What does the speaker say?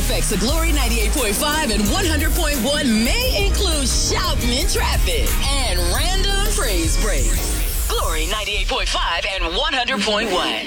effects of Glory 98.5 and 100.1 may include shouting in traffic and random phrase breaks. Glory 98.5 and 100.1.